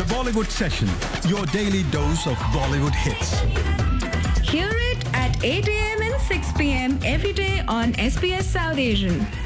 Bollywood Session, your daily dose of Bollywood hits. Hear it at 8 a.m. and 6 p.m. every day on SBS South Asian.